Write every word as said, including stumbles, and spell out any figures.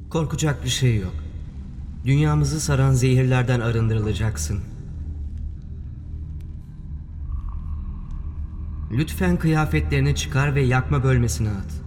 Korkacak bir şey yok. Dünyamızı saran zehirlerden arındırılacaksın. Lütfen kıyafetlerini çıkar ve yakma bölmesine at.